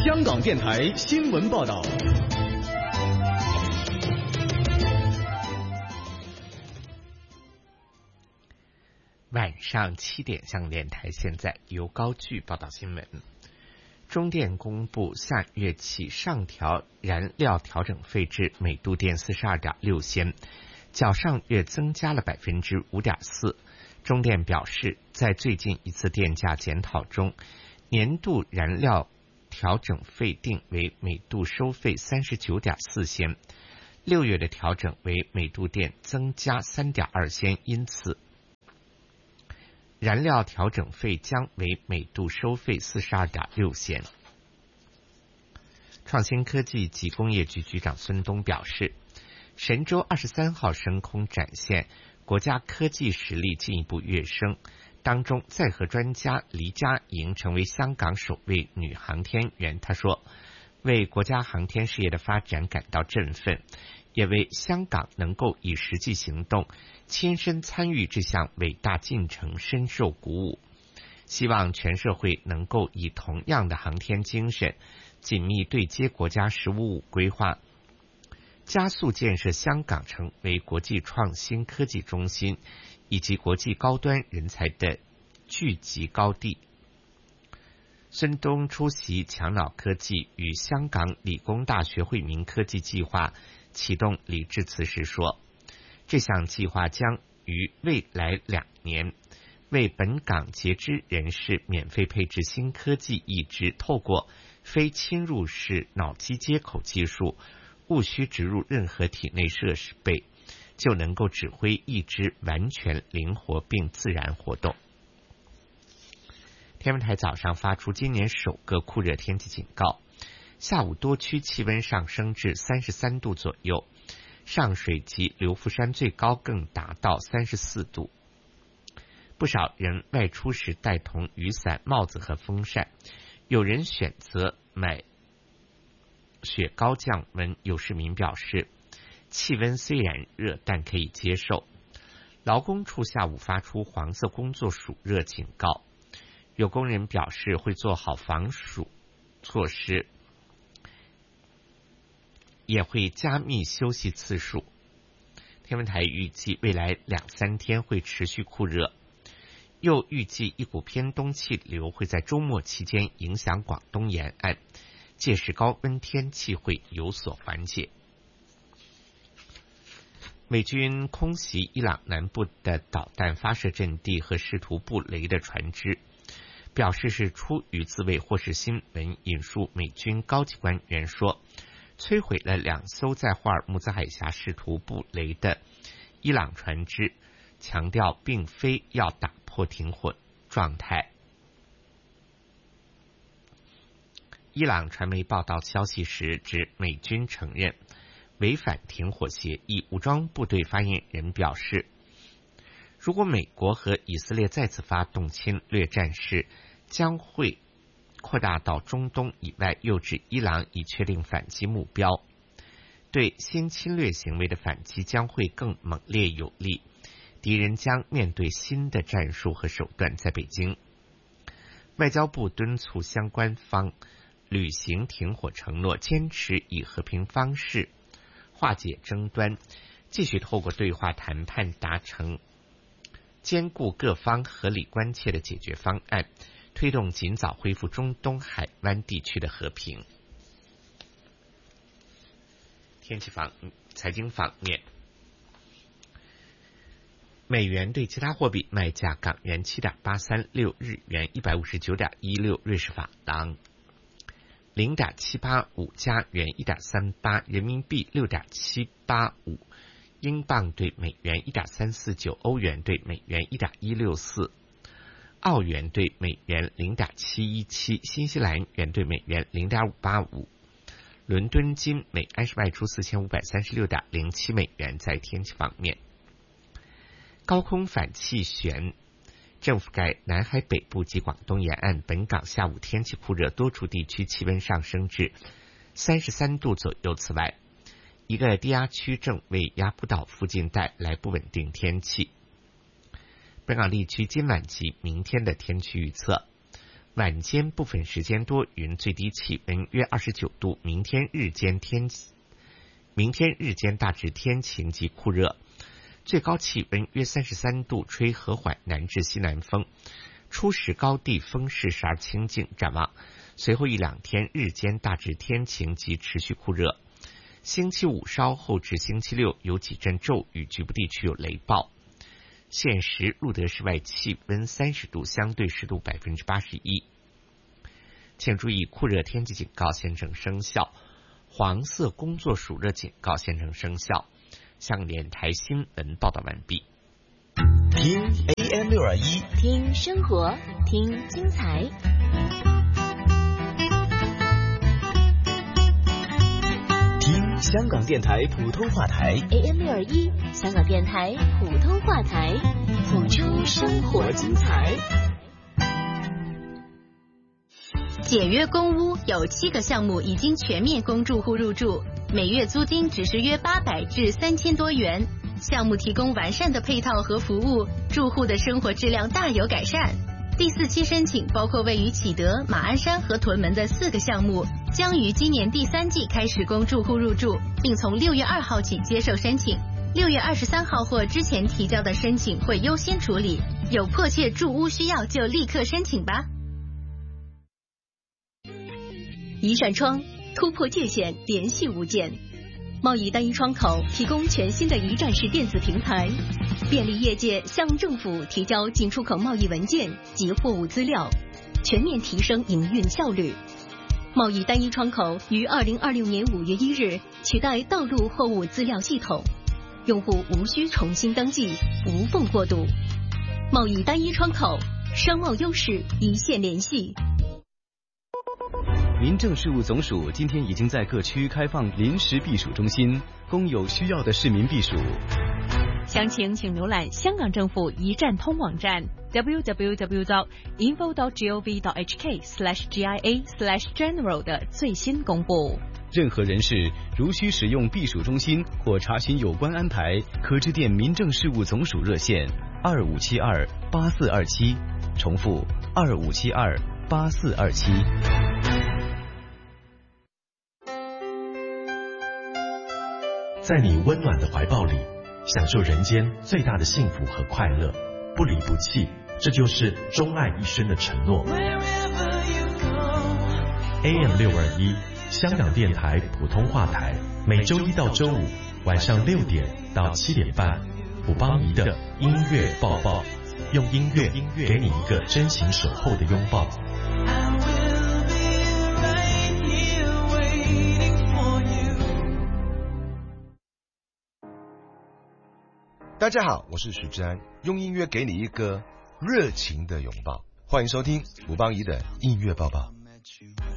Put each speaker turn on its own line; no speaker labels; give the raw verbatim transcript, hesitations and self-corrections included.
香港电台新闻报道。
晚上七点，香港电台现在由高炬报道新闻。中电公布下月起上调燃料调整费至每度电 四十二点六 仙，较上月增加了 百分之五点四。中电表示，在最近一次电价检讨中，年度燃料调整费定为每度收费 三十九点四 仙，六月的调整为每度电增加 三点二 仙，因此燃料调整费将为每度收费 四十二点六 仙。创新科技及工业局局长孙东表示，神舟二十三号升空展现国家科技实力进一步跃升，当中载荷专家黎佳莹成为香港首位女航天员。她说，为国家航天事业的发展感到振奋，也为香港能够以实际行动亲身参与这项伟大进程深受鼓舞，希望全社会能够以同样的航天精神紧密对接国家十五五规划，加速建设香港成为国际创新科技中心以及国际高端人才的聚集高地。孙东出席强脑科技与香港理工大学惠民科技计划启动礼致辞时说，这项计划将于未来两年为本港截肢人士免费配置新科技义肢，透过非侵入式脑机接口技术，无需植入任何体内设备，就能够指挥义肢完全灵活并自然活动。天文台早上发出今年首个酷热天气警告，下午多区气温上升至三十三度左右，上水及流浮山最高更达到三十四度。不少人外出时带同雨伞、帽子和风扇，有人选择买雪糕降温。有市民表示，气温虽然热，但可以接受。劳工处下午发出黄色工作暑热警告，有工人表示会做好防暑措施，也会加密休息次数。天文台预计未来两三天会持续酷热，又预计一股偏东气流会在周末期间影响广东沿岸，届时高温天气会有所缓解。美军空袭伊朗南部的导弹发射阵地和试图布雷的船只，表示是出于自卫。或是新闻引述美军高级官员说，摧毁了两艘在霍尔木兹海峡试图布雷的伊朗船只，强调并非要打破停火状态。伊朗传媒报道消息时指，美军承认违反停火协议。武装部队发言人表示，如果美国和以色列再次发动侵略战事，将会扩大到中东以外，又指伊朗已确定反击目标，对新侵略行为的反击将会更猛烈有力，敌人将面对新的战术和手段。在北京，外交部敦促相关方履行停火承诺，坚持以和平方式化解争端，继续透过对话谈判达成兼顾各方合理关切的解决方案，推动尽早恢复中东海湾地区的和平。天气方财经方面，美元对其他货币卖价：港元 七点八三六， 日元 一百五十九点一六， 瑞士法郎 零点七八五， 加元 一点三八， 人民币 六点七八五， 英镑对美元 一点三四九， 欧元对美元 一点一六四， 澳元对美元 零点七一七， 新西兰元对美元 零点五八五。伦敦金每安士卖出 四千五百三十六点零七美元。在天气方面，高空反气旋正覆盖南海北部及广东沿岸，本港下午天气酷热，多处地区气温上升至三十三度左右。此外，一个低压区正为亚普岛附近带来不稳定天气。本港地区今晚及明天的天气预测： 晚间部分时间多云，最低气温约二十九度。明天日间天明天日间大致天晴及酷热，最高气温约三十三度，吹和缓南至西南风。初时高地风势时而清劲。展望随后一两天日间大致天晴及持续酷热。星期五稍后至星期六有几阵骤雨，局部地区有雷暴。现时路德室外气温三十度，相对湿度百分之八十一。请注意，酷热天气警告现正生效，黄色工作暑热警告现正生效。香港电台新闻报道完毕。
听 A M 六二一，
听生活，听精彩。
听香港电台普通话台
A M 六二一，香港电台普通话台，谱出生活精彩。
简约公屋有七个项目已经全面供住户入住，每月租金只是约八百至三千多元。项目提供完善的配套和服务，住户的生活质量大有改善。第四期申请包括位于启德、马鞍山和屯门的四个项目，将于今年第三季开始供住户入住，并从六月二号起接受申请。六月二十三号或之前提交的申请会优先处理，有迫切住屋需要就立刻申请吧。一扇窗突破界限，联系无间。贸易单一窗口提供全新的一站式电子平台，便利业界向政府提交进出口贸易文件及货物资料，全面提升营运效率。贸易单一窗口于二零二六年五月一日取代道路货物资料系统，用户无需重新登记，无缝过渡。贸易单一窗口，商贸优势一线联系。
民政事务总署今天已经在各区开放临时避暑中心，供有需要的市民避暑。
详情请浏览香港政府一站通网站 double-u double-u double-u dot info dot gov dot h k slash g i a slash general 的最新公布。
任何人士如需使用避暑中心或查询有关安排，可致电民政事务总署热线二五七二八四二七，重复二五七二八四二七。
在你温暖的怀抱里，享受人间最大的幸福和快乐，不离不弃，这就是钟爱一生的承诺。A M 六二一，香港电台普通话台，每周一到周五晚上六点到七点半，卜邦仪的音乐抱抱，用音乐给你一个真情守候的拥抱。
大家好，我是许志安，用音乐给你一个热情的拥抱。欢迎收听卜邦仪的音乐抱抱。